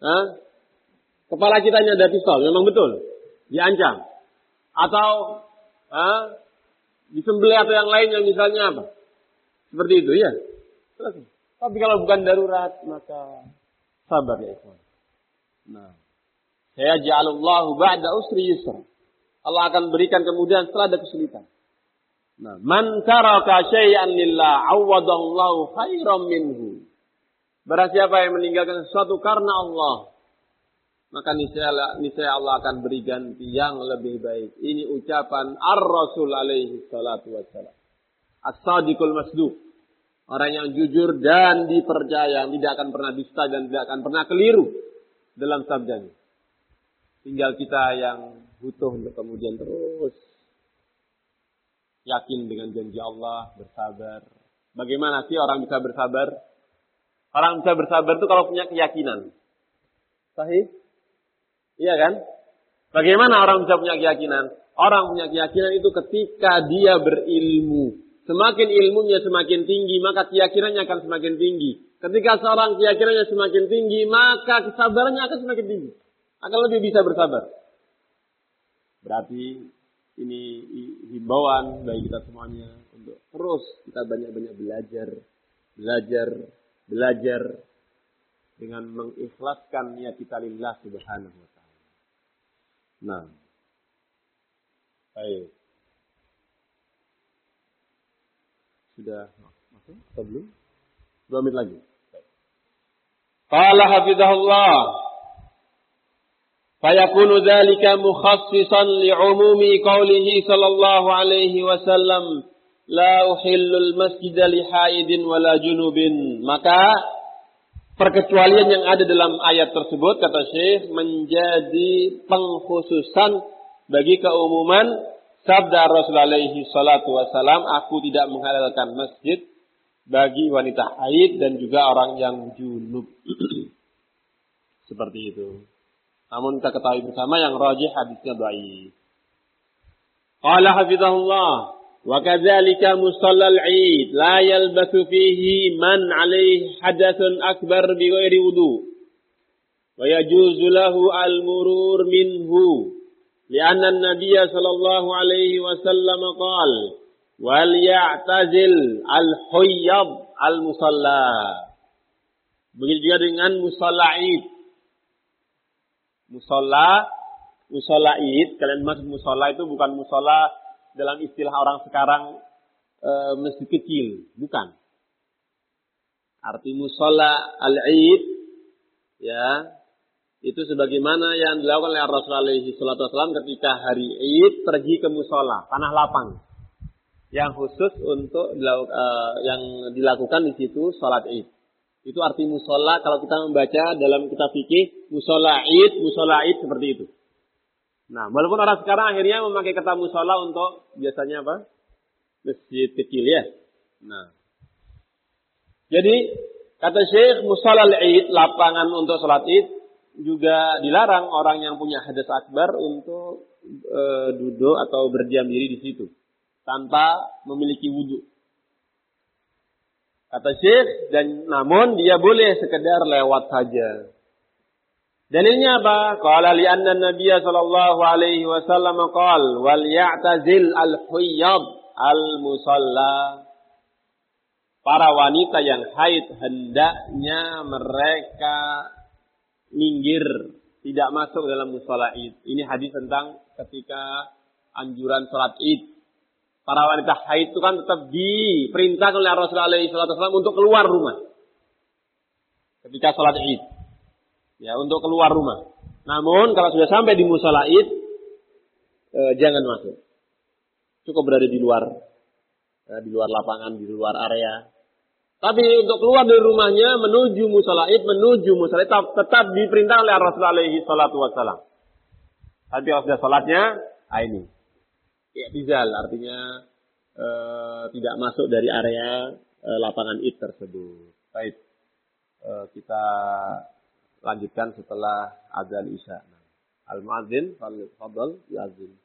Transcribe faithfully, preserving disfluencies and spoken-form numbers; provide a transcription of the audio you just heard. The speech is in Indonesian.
eh, kepala kita ini ada pistol, memang betul, diancam. Atau eh, disembelih atau yang lainnya misalnya apa? Seperti itu ya. Selesai. Tapi kalau bukan darurat maka sabar ya ikhwan. Nah, saya ja'alallahu ba'da usri yusra. Allah akan berikan kemudian setelah ada kesulitan. Nah, man taraka syai'an lillah awwadallahu khairan minhu. Barang siapa yang meninggalkan sesuatu karena Allah, maka niscaya, niscaya Allah akan beri ganti yang lebih baik. Ini ucapan Ar-Rasul alaihi salatu wassalam. As-sadiqul masduq. Orang yang jujur dan dipercaya, yang tidak akan pernah dusta dan tidak akan pernah keliru dalam sabdanya. Tinggal kita yang butuh untuk kemudian terus yakin dengan janji Allah, bersabar. Bagaimana sih orang bisa bersabar? Orang bisa bersabar itu kalau punya keyakinan. Sahih? Iya kan? Bagaimana orang bisa punya keyakinan? Orang punya keyakinan itu ketika dia berilmu. Semakin ilmunya semakin tinggi, maka keyakinannya akan semakin tinggi. Ketika seorang keyakinannya semakin tinggi, maka kesabarannya akan semakin tinggi. Akan lebih bisa bersabar. Berarti ini himbauan bagi kita semuanya untuk terus kita banyak-banyak belajar, belajar, belajar dengan mengikhlaskan niat kita lillah subhanahu wa ta'ala. Nah, baik. Sudah masuk atau belum? Dua menit lagi. Qala hafizahullah. Fayakunu dzalika mukhassisan li'umumi qawlihi sallallahu alaihi wasallam la uhillul masjida li haidin wala junubin. Maka perkecualian yang ada dalam ayat tersebut kata Syekh menjadi pengkhususan bagi keumuman sabda Rasulullah alaihi salatu wasalam, aku tidak menghalalkan masjid bagi wanita haid dan juga orang yang junub. Seperti itu. Namun kita ketahui bersama yang rajih hadisnya dhaif. Qala hafizahullah, wa kadzalika musallal Eid la yalbasu fihi man alaihi hadathun akbar bi ghairi wudu. Wa yajuzu lahu al-murur minhu. لأن النبي صلى الله عليه وسلم قال وَلْيَعْتَزِلْ الْحُيَّضْ الْمُصَلَّى. Begitu juga dengan musalla Id. Musalla, musalla Id, kalian maksud musalla itu bukan musalla dalam istilah orang sekarang e, masjid kecil, bukan. Arti musalla al-Id ya, itu sebagaimana yang dilakukan oleh Rasulullah shallallahu alaihi wasallam ketika hari Id pergi ke musalla, tanah lapang yang khusus untuk uh, yang dilakukan di situ salat Id. Itu arti musalla kalau kita membaca dalam kitab fikih musalla Id, musalla Id seperti itu. Nah, walaupun orang sekarang akhirnya memakai kata musalla untuk biasanya apa? Masjid kecil ya. Nah, jadi kata Syekh musalla Id, lapangan untuk salat Id juga dilarang orang yang punya hadas akbar untuk e, duduk atau berdiam diri di situ tanpa memiliki wudu. Kata Syekh, dan namun dia boleh sekedar lewat saja. Dalilnya apa? Qala li anna Nabiy sallallahu alaihi wasallam qala wal ya'tazil al-huyyad al-musalla. Para wanita yang haid hendaknya mereka minggir, tidak masuk dalam musalla Id. Ini hadis tentang ketika anjuran salat Id. Para wanita haid itu kan tetap diperintahkan oleh Rasulullah shallallahu alaihi wasallam untuk keluar rumah ketika salat Id. Ya, untuk keluar rumah. Namun kalau sudah sampai di musalla Id, eh, jangan masuk. Cukup berada di luar, eh, di luar lapangan, di luar area. Tapi untuk keluar dari rumahnya menuju musalla Id, menuju musalla Id tetap, tetap diperintah oleh Rasulullah shallallahu alaihi wasallam. Tapi kalau sudah salatnya, ah ini, i'tizal artinya e, tidak masuk dari area e, lapangan Id tersebut. Baik, e, kita lanjutkan setelah azan Isya. Al-muadzin, fadhal, yazin.